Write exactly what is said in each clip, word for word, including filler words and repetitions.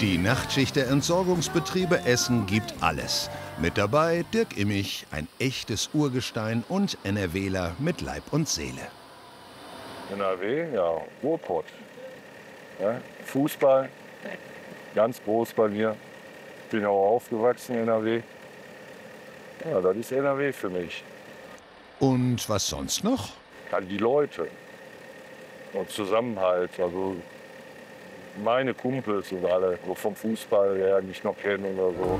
Die Nachtschicht der Entsorgungsbetriebe Essen gibt alles. Mit dabei Dirk Immich, ein echtes Urgestein und NRWler mit Leib und Seele. N R W, ja, Ruhrpott. Ja, Fußball, ganz groß bei mir. Bin auch aufgewachsen in N R W. Ja, das ist N R W für mich. Und was sonst noch? Ja, die Leute und Zusammenhalt. Also meine Kumpels und alle, so vom Fußball her, die ich noch kenne oder so.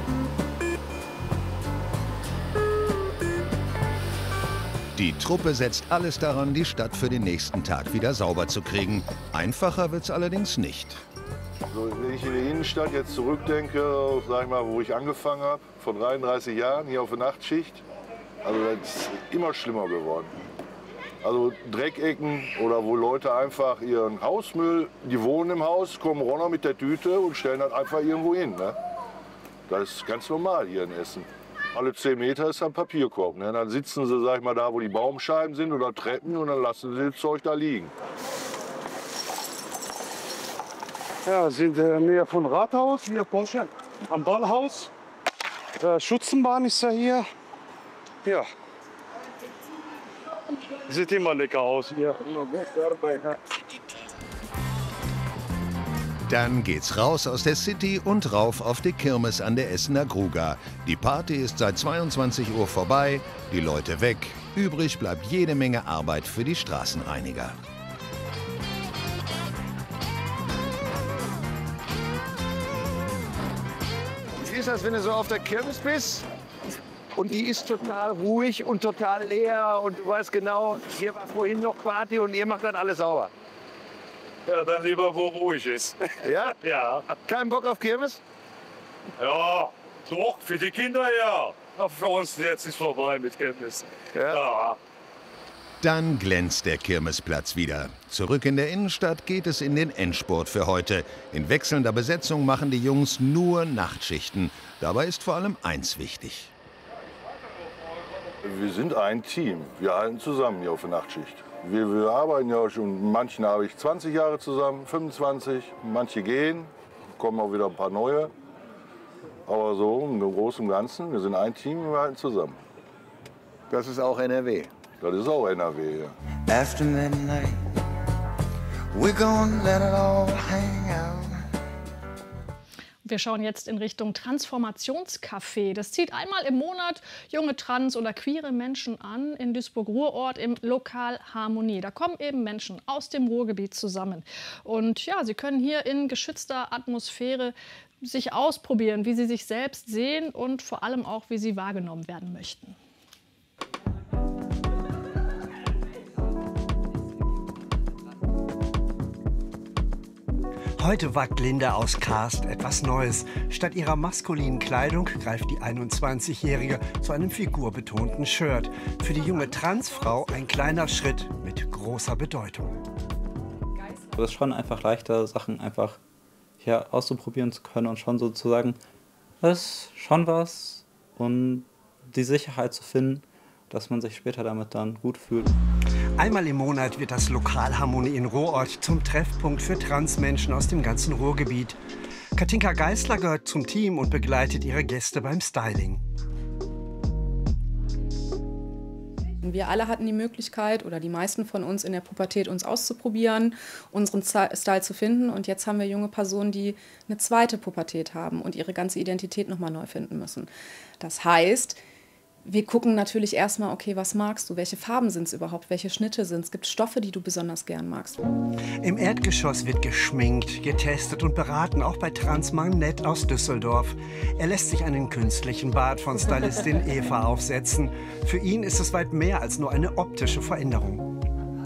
Die Truppe setzt alles daran, die Stadt für den nächsten Tag wieder sauber zu kriegen. Einfacher wird's allerdings nicht. Also wenn ich in die Innenstadt jetzt zurückdenke, sag ich mal, wo ich angefangen habe, vor dreiunddreißig Jahren hier auf der Nachtschicht, also das ist immer schlimmer geworden. Also Dreckecken oder wo Leute einfach ihren Hausmüll, die wohnen im Haus, kommen runter mit der Tüte und stellen das einfach irgendwo hin. Ne? Das ist ganz normal hier in Essen. Alle zehn Meter ist ein Papierkorb. Ne? Dann sitzen sie, sag ich mal, da, wo die Baumscheiben sind oder Treppen und dann lassen sie das Zeug da liegen. Ja, wir sind in der Nähe von Rathaus, hier Porsche, am Ballhaus. Äh, Schutzenbahn ist ja hier. Ja. Sieht immer lecker aus hier. Dann geht's raus aus der City und rauf auf die Kirmes an der Essener Gruga. Die Party ist seit zweiundzwanzig Uhr vorbei, die Leute weg. Übrig bleibt jede Menge Arbeit für die Straßenreiniger. Wie ist das, wenn du so auf der Kirmes bist? Und die ist total ruhig und total leer und du weißt genau, hier war vorhin noch Party und ihr macht dann alles sauber. Ja, dann lieber, wo ruhig ist. Ja? Ja. Kein Bock auf Kirmes? Ja, doch, für die Kinder ja. Aber für uns jetzt ist vorbei mit Kirmes. Ja. Ja. Dann glänzt der Kirmesplatz wieder. Zurück in der Innenstadt geht es in den Endspurt für heute. In wechselnder Besetzung machen die Jungs nur Nachtschichten. Dabei ist vor allem eins wichtig. Wir sind ein Team. Wir halten zusammen hier auf der Nachtschicht. Wir, wir arbeiten ja schon, mit manchen habe ich zwanzig Jahre zusammen, fünfundzwanzig. Manche gehen, kommen auch wieder ein paar neue. Aber so im Großen und Ganzen, wir sind ein Team, wir halten zusammen. Das ist auch N R W. Das ist auch N R W, ja. After midnight, we're gonna let it all hang out. Wir schauen jetzt in Richtung Transformationscafé. Das zieht einmal im Monat junge trans- oder queere Menschen an in Duisburg-Ruhrort im Lokal Harmonie. Da kommen eben Menschen aus dem Ruhrgebiet zusammen. Und ja, sie können hier in geschützter Atmosphäre sich ausprobieren, wie sie sich selbst sehen und vor allem auch, wie sie wahrgenommen werden möchten. Heute wagt Linda aus Karst etwas Neues. Statt ihrer maskulinen Kleidung greift die einundzwanzigjährige zu einem figurbetonten Shirt. Für die junge Transfrau ein kleiner Schritt mit großer Bedeutung. Es ist schon einfach leichter, Sachen einfach hier auszuprobieren zu können und schon sozusagen, das ist schon was und die Sicherheit zu finden, dass man sich später damit dann gut fühlt. Einmal im Monat wird das Lokal Harmonie in Ruhrort zum Treffpunkt für Transmenschen aus dem ganzen Ruhrgebiet. Katinka Geisler gehört zum Team und begleitet ihre Gäste beim Styling. Wir alle hatten die Möglichkeit, oder die meisten von uns in der Pubertät, uns auszuprobieren, unseren Style zu finden. Und jetzt haben wir junge Personen, die eine zweite Pubertät haben und ihre ganze Identität nochmal neu finden müssen. Das heißt, wir gucken natürlich erstmal, okay, was magst du? Welche Farben sind es überhaupt? Welche Schnitte sind es? Gibt es Stoffe, die du besonders gern magst? Im Erdgeschoss wird geschminkt, getestet und beraten, auch bei Transmann Nett aus Düsseldorf. Er lässt sich einen künstlichen Bart von Stylistin Eva aufsetzen. Für ihn ist es weit mehr als nur eine optische Veränderung.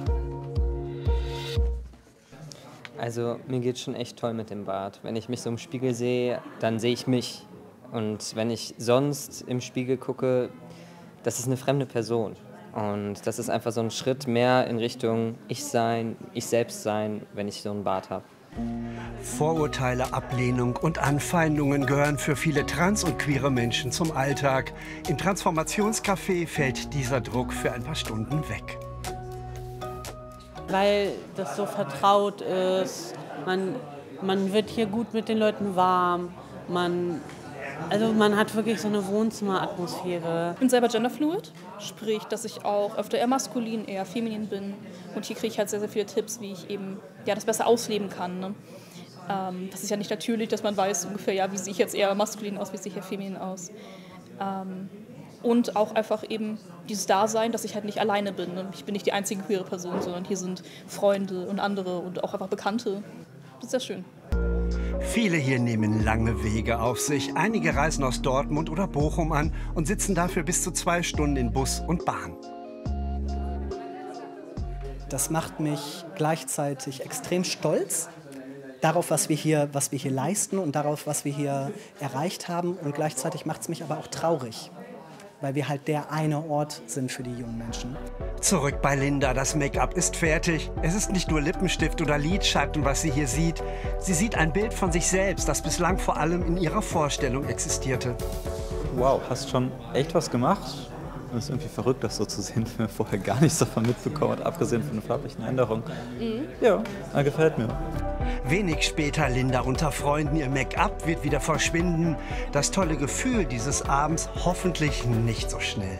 Also mir geht schon echt toll mit dem Bart. Wenn ich mich so im Spiegel sehe, dann sehe ich mich. Und wenn ich sonst im Spiegel gucke, das ist eine fremde Person. Und das ist einfach so ein Schritt mehr in Richtung Ich sein, ich selbst sein, wenn ich so einen Bart habe. Vorurteile, Ablehnung und Anfeindungen gehören für viele trans- und queere Menschen zum Alltag. Im Transformationscafé fällt dieser Druck für ein paar Stunden weg. Weil das so vertraut ist, man Man wird hier gut mit den Leuten warm. Man, also man hat wirklich so eine Wohnzimmeratmosphäre. Ich bin selber genderfluid, sprich, dass ich auch öfter eher maskulin, eher feminin bin. Und hier kriege ich halt sehr, sehr viele Tipps, wie ich eben ja, das besser ausleben kann. Ne? Ähm, das ist ja nicht natürlich, dass man weiß ungefähr, ja, wie sehe ich jetzt eher maskulin aus, wie sehe ich eher feminin aus. Ähm, und auch einfach eben dieses Dasein, dass ich halt nicht alleine bin. Ne? Ich bin nicht die einzige queere Person, sondern hier sind Freunde und andere und auch einfach Bekannte. Das ist sehr schön. Viele hier nehmen lange Wege auf sich. Einige reisen aus Dortmund oder Bochum an und sitzen dafür bis zu zwei Stunden in Bus und Bahn. Das macht mich gleichzeitig extrem stolz darauf, was wir hier, was wir hier leisten und darauf, was wir hier erreicht haben. Und gleichzeitig macht es mich aber auch traurig, weil wir halt der eine Ort sind für die jungen Menschen. Zurück bei Linda, das Make-up ist fertig. Es ist nicht nur Lippenstift oder Lidschatten, was sie hier sieht. Sie sieht ein Bild von sich selbst, das bislang vor allem in ihrer Vorstellung existierte. Wow, hast schon echt was gemacht? Das ist irgendwie verrückt, das so zu sehen, wenn man vorher gar nichts davon mitbekommen hat, abgesehen von den farblichen Änderungen. Mhm. Ja, das gefällt mir. Wenig später Linda unter Freunden. Ihr Make-up wird wieder verschwinden. Das tolle Gefühl dieses Abends hoffentlich nicht so schnell.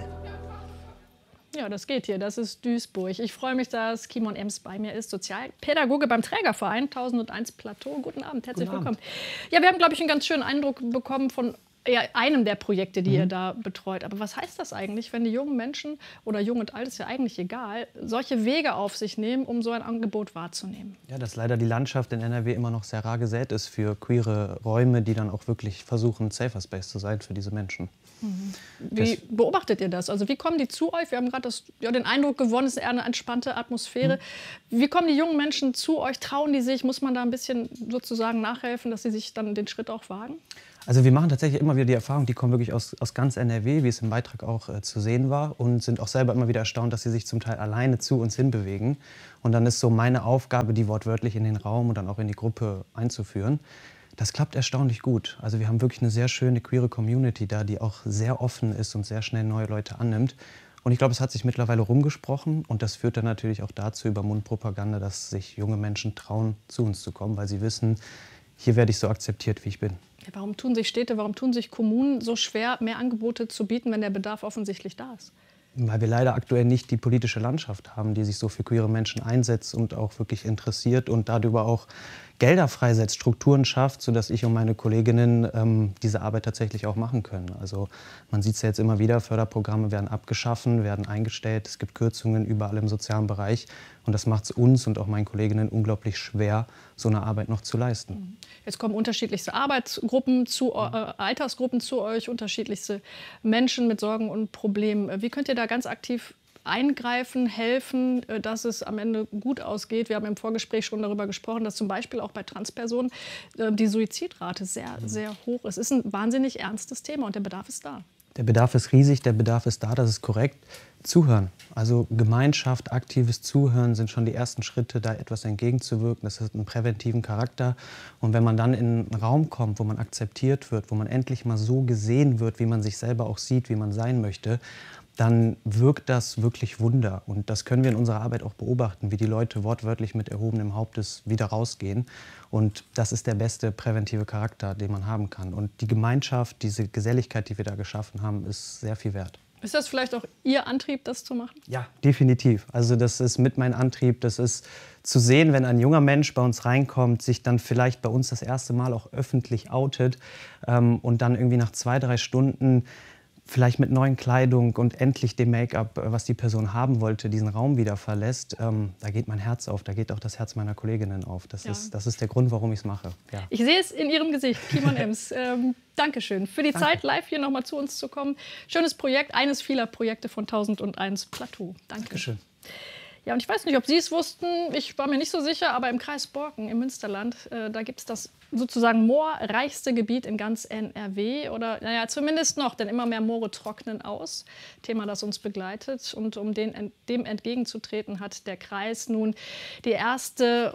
Ja, das geht hier. Das ist Duisburg. Ich freue mich, dass Kimon Ems bei mir ist, Sozialpädagoge beim Trägerverein tausendeins Plateau. Guten Abend, herzlich Guten willkommen. Abend. Ja, wir haben, glaube ich, einen ganz schönen Eindruck bekommen von ja, einem der Projekte, die Mhm. ihr da betreut. Aber was heißt das eigentlich, wenn die jungen Menschen oder jung und alt, ist ja eigentlich egal, solche Wege auf sich nehmen, um so ein Angebot wahrzunehmen? Ja, dass leider die Landschaft in N R W immer noch sehr rar gesät ist für queere Räume, die dann auch wirklich versuchen, ein Safer Space zu sein für diese Menschen. Mhm. Wie beobachtet ihr das? Also wie kommen die zu euch? Wir haben gerade ja, den Eindruck gewonnen, es ist eher eine entspannte Atmosphäre. Mhm. Wie kommen die jungen Menschen zu euch? Trauen die sich? Muss man da ein bisschen sozusagen nachhelfen, dass sie sich dann den Schritt auch wagen? Also wir machen tatsächlich immer wieder die Erfahrung, die kommen wirklich aus, aus ganz N R W, wie es im Beitrag auch äh, zu sehen war, und sind auch selber immer wieder erstaunt, dass sie sich zum Teil alleine zu uns hinbewegen. Und dann ist so meine Aufgabe, die wortwörtlich in den Raum und dann auch in die Gruppe einzuführen. Das klappt erstaunlich gut. Also wir haben wirklich eine sehr schöne queere Community da, die auch sehr offen ist und sehr schnell neue Leute annimmt. Und ich glaube, es hat sich mittlerweile rumgesprochen und das führt dann natürlich auch dazu über Mundpropaganda, dass sich junge Menschen trauen, zu uns zu kommen, weil sie wissen, hier werde ich so akzeptiert, wie ich bin. Ja, warum tun sich Städte, warum tun sich Kommunen so schwer, mehr Angebote zu bieten, wenn der Bedarf offensichtlich da ist? Weil wir leider aktuell nicht die politische Landschaft haben, die sich so für queere Menschen einsetzt und auch wirklich interessiert und darüber auch Gelder freisetzt, Strukturen schafft, sodass ich und meine Kolleginnen ähm, diese Arbeit tatsächlich auch machen können. Also man sieht es ja jetzt immer wieder, Förderprogramme werden abgeschaffen, werden eingestellt, es gibt Kürzungen überall im sozialen Bereich und das macht es uns und auch meinen Kolleginnen unglaublich schwer, so eine Arbeit noch zu leisten. Jetzt kommen unterschiedlichste Arbeitsgruppen, zu, äh, Altersgruppen zu euch, unterschiedlichste Menschen mit Sorgen und Problemen. Wie könnt ihr da ganz aktiv eingreifen, helfen, dass es am Ende gut ausgeht? Wir haben im Vorgespräch schon darüber gesprochen, dass zum Beispiel auch bei Transpersonen die Suizidrate sehr, sehr hoch ist. Es ist ein wahnsinnig ernstes Thema und der Bedarf ist da. Der Bedarf ist riesig, der Bedarf ist da, das ist korrekt. Zuhören, also Gemeinschaft, aktives Zuhören sind schon die ersten Schritte, da etwas entgegenzuwirken. Das hat einen präventiven Charakter. Und wenn man dann in einen Raum kommt, wo man akzeptiert wird, wo man endlich mal so gesehen wird, wie man sich selber auch sieht, wie man sein möchte, dann wirkt das wirklich Wunder. Und das können wir in unserer Arbeit auch beobachten, wie die Leute wortwörtlich mit erhobenem Hauptes wieder rausgehen. Und das ist der beste präventive Charakter, den man haben kann. Und die Gemeinschaft, diese Geselligkeit, die wir da geschaffen haben, ist sehr viel wert. Ist das vielleicht auch Ihr Antrieb, das zu machen? Ja, definitiv. Also das ist mit mein Antrieb. Das ist zu sehen, wenn ein junger Mensch bei uns reinkommt, sich dann vielleicht bei uns das erste Mal auch öffentlich outet ähm, und dann irgendwie nach zwei, drei Stunden vielleicht mit neuen Kleidung und endlich dem Make-up, was die Person haben wollte, diesen Raum wieder verlässt, ähm, da geht mein Herz auf, da geht auch das Herz meiner Kolleginnen auf. Das, ja. ist, das ist der Grund, warum ich es mache. Ja. Ich sehe es in Ihrem Gesicht, Kimon Ems. Ähm, Dankeschön für die Danke. Zeit, live hier noch mal zu uns zu kommen. Schönes Projekt, eines vieler Projekte von tausendeins Plateau. Danke. Dankeschön. Ja, und ich weiß nicht, ob Sie es wussten, ich war mir nicht so sicher, aber im Kreis Borken im Münsterland, äh, da gibt es das sozusagen moorreichste Gebiet in ganz N R W. Oder naja, zumindest noch, denn immer mehr Moore trocknen aus. Thema, das uns begleitet. Und um den, dem entgegenzutreten, hat der Kreis nun die erste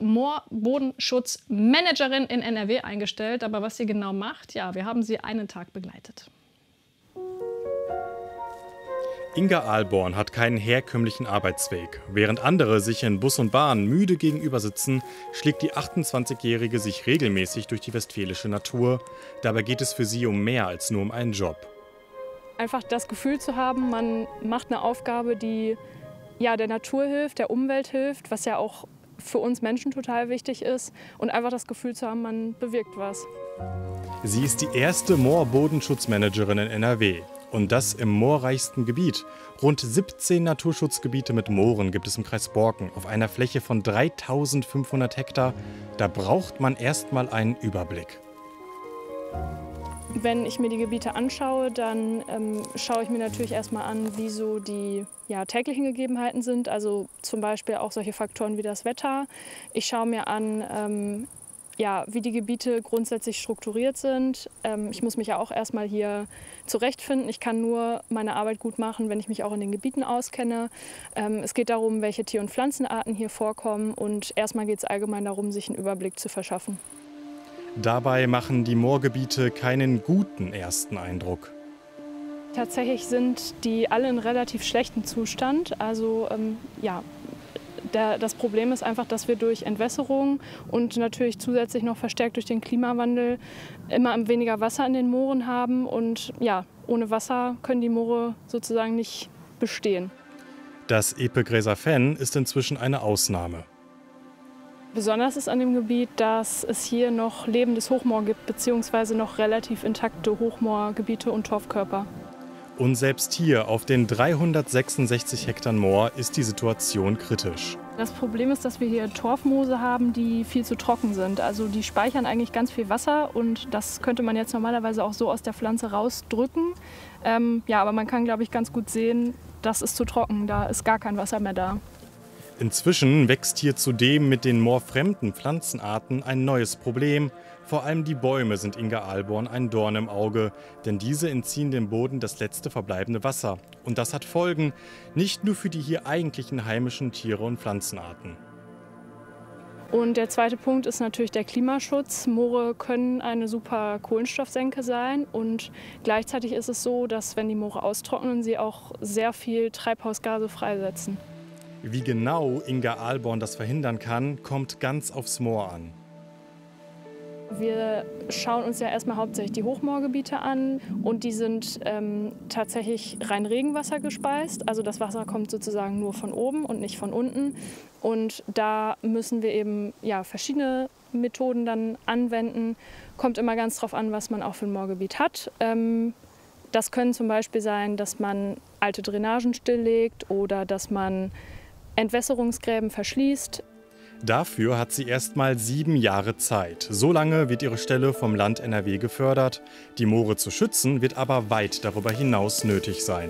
Moorbodenschutzmanagerin in N R W eingestellt. Aber was sie genau macht, ja, wir haben sie einen Tag begleitet. Inga Ahlborn hat keinen herkömmlichen Arbeitsweg. Während andere sich in Bus und Bahn müde gegenüber sitzen, schlägt die achtundzwanzigjährige sich regelmäßig durch die westfälische Natur. Dabei geht es für sie um mehr als nur um einen Job. Einfach das Gefühl zu haben, man macht eine Aufgabe, die ja, der Natur hilft, der Umwelt hilft, was ja auch für uns Menschen total wichtig ist. Und einfach das Gefühl zu haben, man bewirkt was. Sie ist die erste Moorbodenschutzmanagerin in N R W. Und das im moorreichsten Gebiet. Rund siebzehn Naturschutzgebiete mit Mooren gibt es im Kreis Borken auf einer Fläche von dreitausendfünfhundert Hektar. Da braucht man erst mal einen Überblick. Wenn ich mir die Gebiete anschaue, dann ähm, schaue ich mir natürlich erstmal an, wie so die ja, täglichen Gegebenheiten sind. Also zum Beispiel auch solche Faktoren wie das Wetter. Ich schaue mir an, ähm, ja, wie die Gebiete grundsätzlich strukturiert sind. Ähm, ich muss mich ja auch erstmal hier zurechtfinden. Ich kann nur meine Arbeit gut machen, wenn ich mich auch in den Gebieten auskenne. Ähm, es geht darum, welche Tier- und Pflanzenarten hier vorkommen. Und erstmal geht es allgemein darum, sich einen Überblick zu verschaffen. Dabei machen die Moorgebiete keinen guten ersten Eindruck. Tatsächlich sind die alle in relativ schlechtem Zustand. Also ähm, ja, der, das Problem ist einfach, dass wir durch Entwässerung und natürlich zusätzlich noch verstärkt durch den Klimawandel immer weniger Wasser in den Mooren haben. Und ja, ohne Wasser können die Moore sozusagen nicht bestehen. Das Epegräser-Fenn ist inzwischen eine Ausnahme. Besonders ist an dem Gebiet, dass es hier noch lebendes Hochmoor gibt, beziehungsweise noch relativ intakte Hochmoorgebiete und Torfkörper. Und selbst hier auf den dreihundertsechsundsechzig Hektar Moor ist die Situation kritisch. Das Problem ist, dass wir hier Torfmoose haben, die viel zu trocken sind. Also die speichern eigentlich ganz viel Wasser und das könnte man jetzt normalerweise auch so aus der Pflanze rausdrücken. Ähm, ja, aber man kann, glaube ich, ganz gut sehen, das ist zu trocken, da ist gar kein Wasser mehr da. Inzwischen wächst hier zudem mit den moorfremden Pflanzenarten ein neues Problem. Vor allem die Bäume sind Inga Ahlborn ein Dorn im Auge, denn diese entziehen dem Boden das letzte verbleibende Wasser. Und das hat Folgen, nicht nur für die hier eigentlichen heimischen Tiere und Pflanzenarten. Und der zweite Punkt ist natürlich der Klimaschutz. Moore können eine super Kohlenstoffsenke sein und gleichzeitig ist es so, dass wenn die Moore austrocknen, sie auch sehr viel Treibhausgase freisetzen. Wie genau Inga Ahlborn das verhindern kann, kommt ganz aufs Moor an. Wir schauen uns ja erstmal hauptsächlich die Hochmoorgebiete an und die sind ähm, tatsächlich rein Regenwasser gespeist. Also das Wasser kommt sozusagen nur von oben und nicht von unten. Und da müssen wir eben ja, verschiedene Methoden dann anwenden. Kommt immer ganz drauf an, was man auch für ein Moorgebiet hat. Ähm, das können zum Beispiel sein, dass man alte Drainagen stilllegt oder dass man Entwässerungsgräben verschließt. Dafür hat sie erst mal sieben Jahre Zeit. So lange wird ihre Stelle vom Land N R W gefördert. Die Moore zu schützen wird aber weit darüber hinaus nötig sein.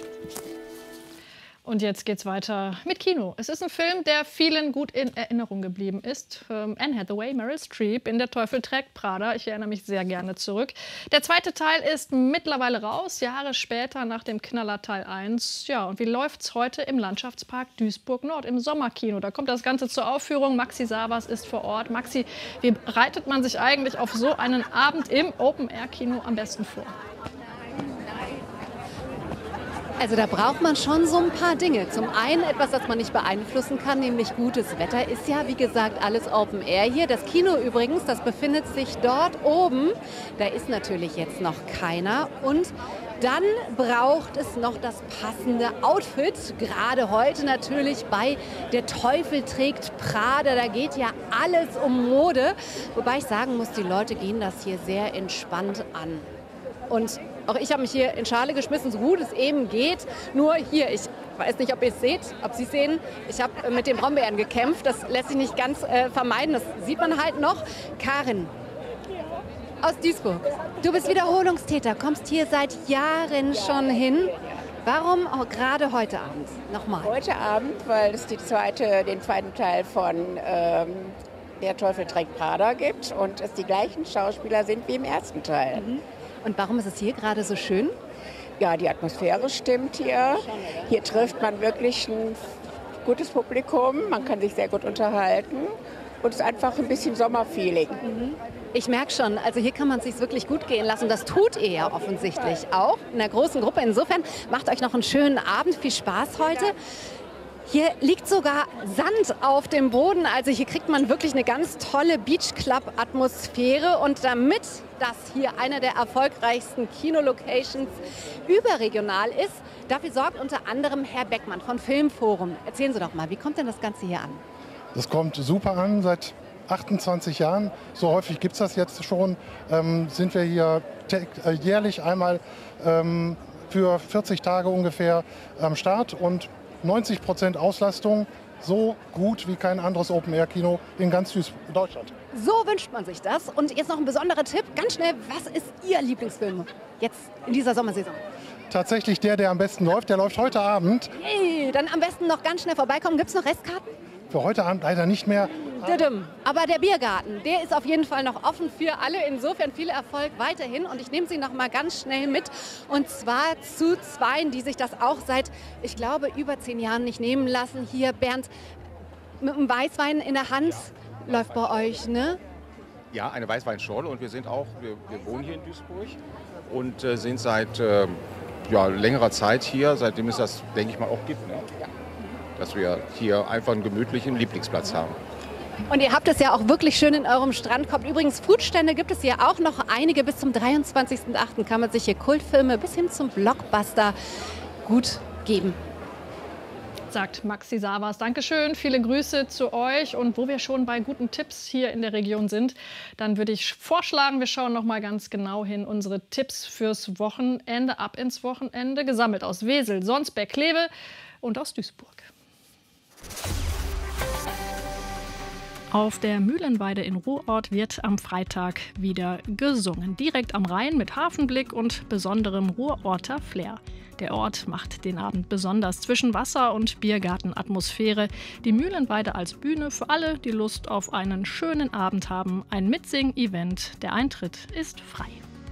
Und jetzt geht's weiter mit Kino. Es ist ein Film, der vielen gut in Erinnerung geblieben ist. Ähm, Anne Hathaway, Meryl Streep in Der Teufel trägt Prada. Ich erinnere mich sehr gerne zurück. Der zweite Teil ist mittlerweile raus, Jahre später nach dem Knaller Teil eins. Ja, und wie läuft's heute im Landschaftspark Duisburg-Nord im Sommerkino? Da kommt das Ganze zur Aufführung. Maxi Savas ist vor Ort. Maxi, wie bereitet man sich eigentlich auf so einen Abend im Open-Air-Kino am besten vor? Also da braucht man schon so ein paar Dinge. Zum einen etwas, das man nicht beeinflussen kann, nämlich gutes Wetter. Ist ja, wie gesagt, alles Open Air hier. Das Kino übrigens, das befindet sich dort oben. Da ist natürlich jetzt noch keiner. Und dann braucht es noch das passende Outfit. Gerade heute natürlich bei Der Teufel trägt Prada. Da geht ja alles um Mode. Wobei ich sagen muss, die Leute gehen das hier sehr entspannt an. Und auch ich habe mich hier in Schale geschmissen, so gut es eben geht. Nur hier, ich weiß nicht, ob ihr es seht, ob Sie es sehen. Ich habe mit den Brombeeren gekämpft. Das lässt sich nicht ganz äh, vermeiden. Das sieht man halt noch. Karin aus Duisburg. Du bist Wiederholungstäter, kommst hier seit Jahren schon hin. Warum auch gerade heute Abend? Nochmal. Heute Abend, weil es die zweite, den zweiten Teil von ähm, Der Teufel trägt Prada gibt und es die gleichen Schauspieler sind wie im ersten Teil. Mhm. Und warum ist es hier gerade so schön? Ja, die Atmosphäre stimmt hier. Hier trifft man wirklich ein gutes Publikum. Man kann sich sehr gut unterhalten. und es ist einfach ein bisschen Sommerfeeling. Mhm. Ich merke schon, also hier kann man es sich wirklich gut gehen lassen. Das tut ihr ja offensichtlich auch in einer großen Gruppe. Insofern macht euch noch einen schönen Abend. Viel Spaß heute. Hier liegt sogar Sand auf dem Boden. Also hier kriegt man wirklich eine ganz tolle Beach-Club-Atmosphäre. Und damit das hier eine der erfolgreichsten Kino-Locations überregional ist, dafür sorgt unter anderem Herr Beckmann von Filmforum. Erzählen Sie doch mal, wie kommt denn das Ganze hier an? Das kommt super an. Seit achtundzwanzig Jahren, so häufig gibt es das jetzt schon, ähm, sind wir hier äh, jährlich einmal ähm, für vierzig Tage ungefähr am Start und neunzig Prozent Auslastung, so gut wie kein anderes Open-Air-Kino in ganz Deutschland. So wünscht man sich das. Und jetzt noch ein besonderer Tipp, ganz schnell, was ist Ihr Lieblingsfilm jetzt in dieser Sommersaison? Tatsächlich der, der am besten läuft, der läuft heute Abend. Hey, dann am besten noch ganz schnell vorbeikommen. Gibt es noch Restkarten? Für heute Abend leider nicht mehr. Aber der Biergarten, der ist auf jeden Fall noch offen für alle. Insofern viel Erfolg weiterhin. Und ich nehme Sie noch mal ganz schnell mit. Und zwar zu Zweien, die sich das auch seit, ich glaube, über zehn Jahren nicht nehmen lassen. Hier, Bernd, mit einem Weißwein in der Hand ja, läuft bei euch, ne? Ja, eine Weißweinschorle. Und wir sind auch, wir, wir wohnen hier in Duisburg und äh, sind seit äh, ja, längerer Zeit hier, seitdem es das, denke ich mal, auch gibt. Ne? Ja. Dass wir hier einfach einen gemütlichen Lieblingsplatz haben. Und ihr habt es ja auch wirklich schön in eurem Strandkorb. Übrigens, Foodstände gibt es hier auch noch einige. Bis zum dreiundzwanzigsten achten kann man sich hier Kultfilme bis hin zum Blockbuster gut geben. Sagt Maxi Savas. Dankeschön, viele Grüße zu euch. Und wo wir schon bei guten Tipps hier in der Region sind, dann würde ich vorschlagen, wir schauen noch mal ganz genau hin. Unsere Tipps fürs Wochenende, ab ins Wochenende, gesammelt aus Wesel, Sonsberg, Kleve und aus Duisburg. Auf der Mühlenweide in Ruhrort wird am Freitag wieder gesungen. Direkt am Rhein mit Hafenblick und besonderem Ruhrorter Flair. Der Ort macht den Abend besonders zwischen Wasser- und Biergartenatmosphäre. Die Mühlenweide als Bühne für alle, die Lust auf einen schönen Abend haben. Ein Mitsing-Event. Der Eintritt ist frei.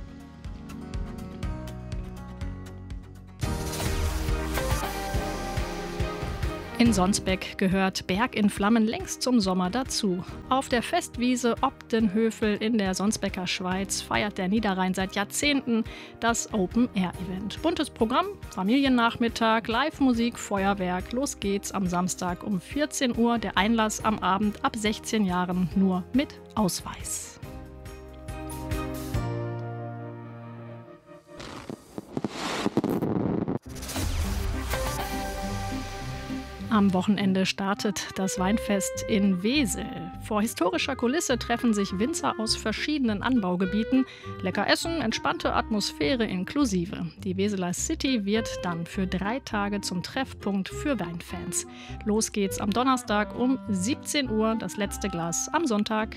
In Sonsbeck gehört Berg in Flammen längst zum Sommer dazu. Auf der Festwiese Obdenhövel in der Sonsbecker Schweiz feiert der Niederrhein seit Jahrzehnten das Open-Air-Event. Buntes Programm, Familiennachmittag, Live-Musik, Feuerwerk. Los geht's am Samstag um vierzehn Uhr. Der Einlass am Abend ab sechzehn Jahren nur mit Ausweis. Am Wochenende startet das Weinfest in Wesel. Vor historischer Kulisse treffen sich Winzer aus verschiedenen Anbaugebieten. Lecker Essen, entspannte Atmosphäre inklusive. Die Weseler City wird dann für drei Tage zum Treffpunkt für Weinfans. Los geht's am Donnerstag um siebzehn Uhr, das letzte Glas am Sonntag.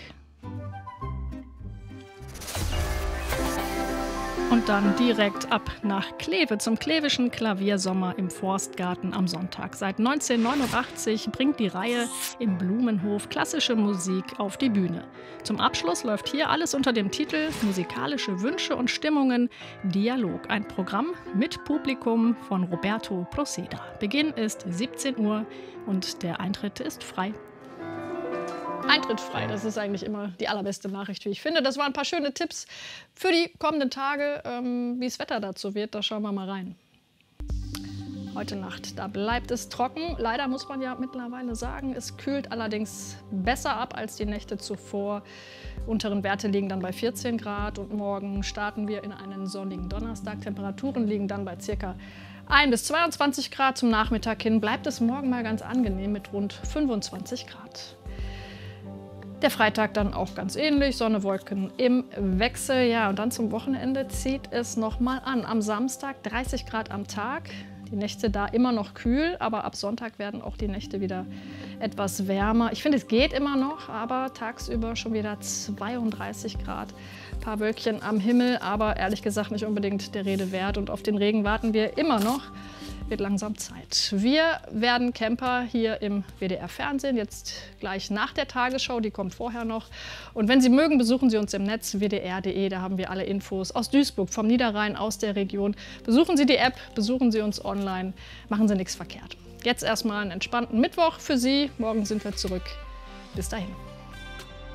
Und dann direkt ab nach Kleve zum Klevischen Klaviersommer im Forstgarten am Sonntag. Seit neunzehnhundertneunundachtzig bringt die Reihe im Blumenhof klassische Musik auf die Bühne. Zum Abschluss läuft hier alles unter dem Titel Musikalische Wünsche und Stimmungen Dialog. Ein Programm mit Publikum von Roberto Proceda. Beginn ist siebzehn Uhr und der Eintritt ist frei. Eintritt frei, das ist eigentlich immer die allerbeste Nachricht, wie ich finde. Das waren ein paar schöne Tipps für die kommenden Tage, ähm, wie das Wetter dazu wird. Da schauen wir mal rein. Heute Nacht, da bleibt es trocken. Leider muss man ja mittlerweile sagen, es kühlt allerdings besser ab als die Nächte zuvor. Unteren Werte liegen dann bei vierzehn Grad und morgen starten wir in einen sonnigen Donnerstag. Temperaturen liegen dann bei ca. ein bis zweiundzwanzig Grad. Zum Nachmittag hin bleibt es morgen mal ganz angenehm mit rund fünfundzwanzig Grad. Der Freitag dann auch ganz ähnlich, Sonne, Wolken im Wechsel. Ja, und dann zum Wochenende zieht es noch mal an. Am Samstag dreißig Grad am Tag. Die Nächte da immer noch kühl, aber ab Sonntag werden auch die Nächte wieder etwas wärmer. Ich finde, es geht immer noch, aber tagsüber schon wieder zweiunddreißig Grad. Ein paar Wölkchen am Himmel, aber ehrlich gesagt nicht unbedingt der Rede wert. Und auf den Regen warten wir immer noch. Wird langsam Zeit. Wir werden Camper hier im W D R-Fernsehen, jetzt gleich nach der Tagesschau, die kommt vorher noch. Und wenn Sie mögen, besuchen Sie uns im Netz w d r punkt d e, da haben wir alle Infos aus Duisburg, vom Niederrhein, aus der Region. Besuchen Sie die App, besuchen Sie uns online, machen Sie nichts verkehrt. Jetzt erstmal einen entspannten Mittwoch für Sie, morgen sind wir zurück. Bis dahin.